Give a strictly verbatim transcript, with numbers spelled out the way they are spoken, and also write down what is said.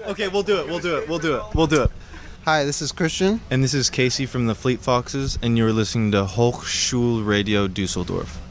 Okay, we'll do it. We'll do it. We'll do it. We'll do it. Hi, this is Christian. And this is Casey from the Fleet Foxes, and you're listening to Hochschulradio Dusseldorf.